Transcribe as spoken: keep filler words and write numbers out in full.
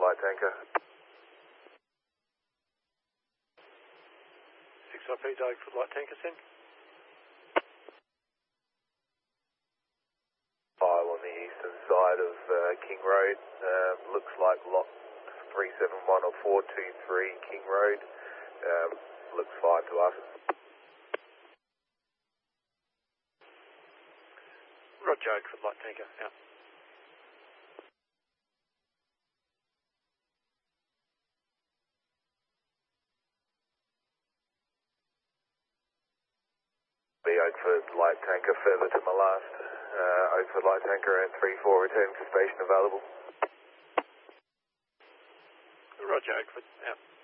light tanker. six I P to Oakford light tanker, send. File on the eastern side of uh, King Road. Um, looks like lot three seven one or four two three King Road. Um, looks fine to us. Roger, Oakford light tanker, out. The Oakford light tanker further to my last. Uh, Oakford light tanker and three four returning to station available. Roger, Oakford, out.